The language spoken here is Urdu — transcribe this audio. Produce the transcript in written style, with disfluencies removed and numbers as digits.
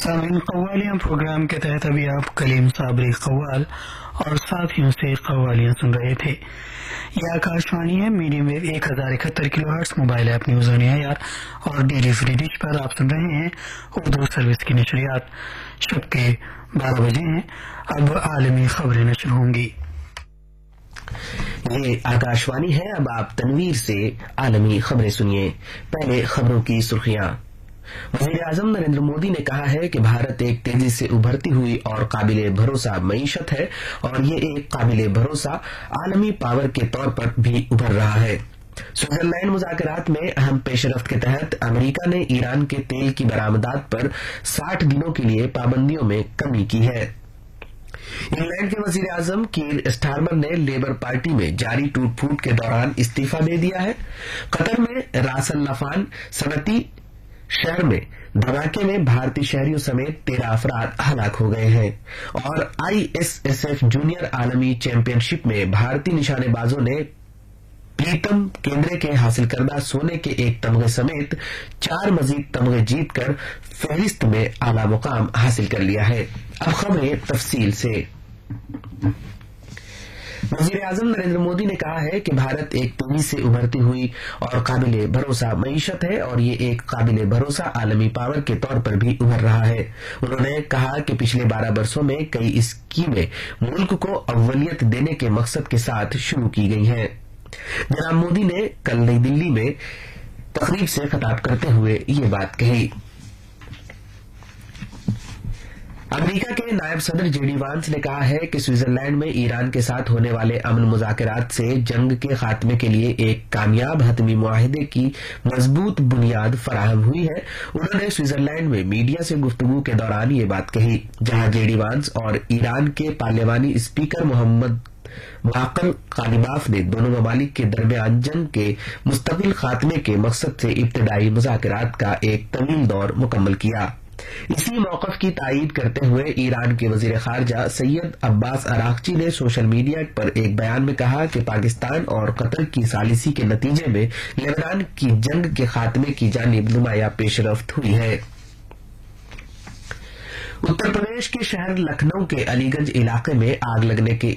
سامعین، قوالیاں پروگرام کے تحت ابھی آپ کلیم صابری قوال اور ساتھیوں سے قوالیاں سن رہے تھے۔ یہ آکاشوانی ہے، medium view 1071 kilo hertz, mobile app news on year اور ڈی ڈی فری ڈش پر آپ سن رہے ہیں اردو سروس کی نشریات۔ شب کے 12 بجے ہیں، اب عالمی خبریں نشر ہوں گی۔ یہ آکاشوانی ہے، اب آپ تنویر سے عالمی خبریں سنیے۔ پہلے خبروں کی سرخیاں۔ وزیر اعظم نریندر مودی نے کہا ہے کہ بھارت ایک تیزی سے ابھرتی ہوئی اور قابل بھروسہ معیشت ہے اور یہ ایک قابل بھروسہ عالمی پاور کے طور پر بھی ابھر رہا ہے۔ سوئٹزرلینڈ مذاکرات میں اہم پیش رفت کے تحت امریکہ نے ایران کے تیل کی برآمدات پر 60 دنوں کے لیے پابندیوں میں کمی کی ہے۔ انگلینڈ کے وزیر اعظم کیر اسٹارمر نے لیبر پارٹی میں جاری ٹوٹ پھوٹ کے دوران استعفی دے دیا ہے۔ قطر میں راس النفان صنعتی شہر میں دھماکے میں بھارتی شہریوں سمیت 13 افراد ہلاک ہو گئے ہیں، اور ISSF جونیئر عالمی چیمپئن شپ میں بھارتی نشانے بازوں نے پریتم کیندرے کے حاصل کردہ سونے کے ایک تمغے سمیت 4 مزید تمغے جیت کر فہرست میں اعلی مقام حاصل کر لیا ہے۔ اب خبریں تفصیل سے۔ وزیر اعظم نریندر مودی نے کہا ہے کہ بھارت ایک تیزی سے ابھرتی ہوئی اور قابل بھروسہ معیشت ہے اور یہ ایک قابل بھروسہ عالمی پاور کے طور پر بھی ابھر رہا ہے۔ انہوں نے کہا کہ پچھلے 12 برسوں میں کئی اسکیمیں ملک کو اولیت دینے کے مقصد کے ساتھ شروع کی گئی ہیں۔ جناب مودی نے کل نئی دلی میں تقریب سے خطاب کرتے ہوئے یہ بات کہی۔ امریکہ کے نائب صدر جے ڈی وانس نے کہا ہے کہ سوئٹزرلینڈ میں ایران کے ساتھ ہونے والے امن مذاکرات سے جنگ کے خاتمے کے لیے ایک کامیاب حتمی معاہدے کی مضبوط بنیاد فراہم ہوئی ہے۔ انہوں نے سوئٹزرلینڈ میں میڈیا سے گفتگو کے دوران یہ بات کہی، جہاں جے ڈی وانس اور ایران کے پارلیمانی اسپیکر محمد باقر غالباف نے دونوں ممالک کے درمیان جنگ کے مستقل خاتمے کے مقصد سے ابتدائی مذاکرات کا ایک طویل دور مکمل کیا۔ اسی موقف کی تائید کرتے ہوئے ایران کے وزیر خارجہ سید عباس اراغچی نے سوشل میڈیا پر ایک بیان میں کہا کہ پاکستان اور قطر کی ثالثی کے نتیجے میں لبنان کی جنگ کے خاتمے کی جانب نمایاں پیش رفت ہوئی ہے۔ اتر پردیش کے شہر لکھنؤ کے علی گنج علاقے میں آگ لگنے کے